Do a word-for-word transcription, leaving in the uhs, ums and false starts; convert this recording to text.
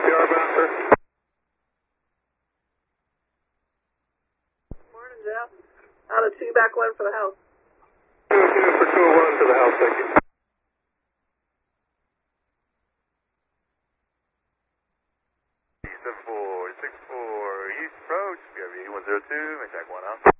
are bound, sir. Morning, Jeff. Out of two, back one for the house. two oh two for two oh one to the house, thank you. seven four six four East approach, V R V one zero two, may track one out.